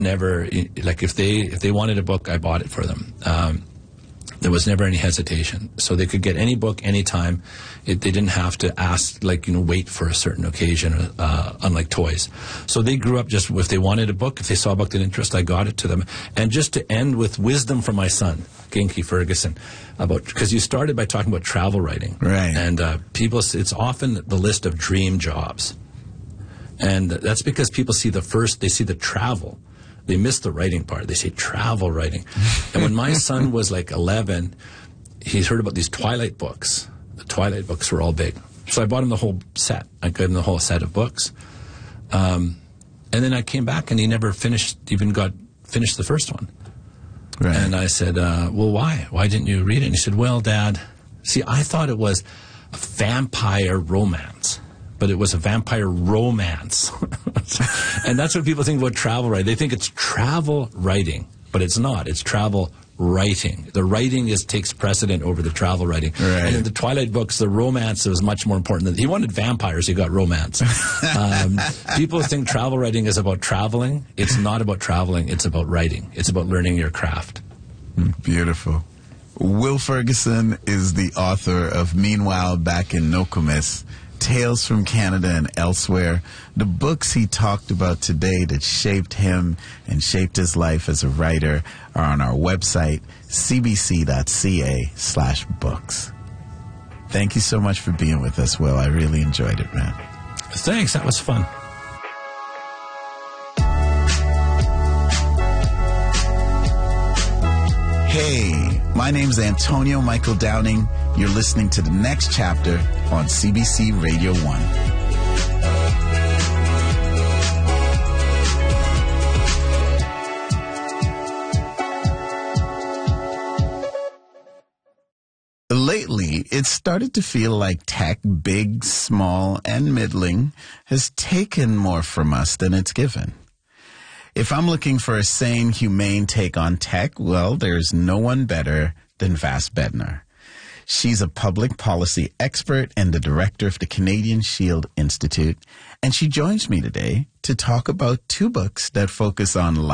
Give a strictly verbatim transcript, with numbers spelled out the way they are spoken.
never, like if they if they wanted a book, I bought it for them. Um, there was never any hesitation. So they could get any book anytime. It, they didn't have to ask, like, you know, wait for a certain occasion, uh, unlike toys. So they grew up just, if they wanted a book, if they saw a book that interested, I got it to them. And just to end with wisdom from my son, Genki Ferguson, about, because you started by talking about travel writing. Right. And uh, people, it's often the list of dream jobs. And that's because people see the first, they see the travel. They miss the writing part. They say travel writing. And when my son was like eleven, he's heard about these Twilight books. The Twilight books were all big. So I bought him the whole set. I got him the whole set of books. Um, and then I came back and he never finished, even got finished the first one. Right. And I said, uh, well, why? Why didn't you read it? And he said, well, Dad, see, I thought it was a vampire romance. But it was a vampire romance. And that's what people think about travel writing. They think it's travel writing, but it's not. It's travel writing. The writing is takes precedent over the travel writing. Right. And in the Twilight books, the romance was much more important. Than, he wanted vampires, he got romance. um, people think travel writing is about traveling. It's not about traveling. It's about writing. It's about learning your craft. Beautiful. Will Ferguson is the author of Meanwhile Back in Nokomis, Tales from Canada and Elsewhere. The books he talked about today that shaped him and shaped his life as a writer are on our website, cbc.ca slash books. Thank you so much for being with us, Will. I really enjoyed it, man. Thanks. That was fun. Hey, my name's Antonio Michael Downing. You're listening to the next chapter on C B C Radio one. Lately, it's started to feel like tech, big, small, and middling, has taken more from us than it's given. If I'm looking for a sane, humane take on tech, well, there's no one better than Vas Bednar. She's a public policy expert and the director of the Canadian Shield Institute, and she joins me today to talk about two books that focus on life.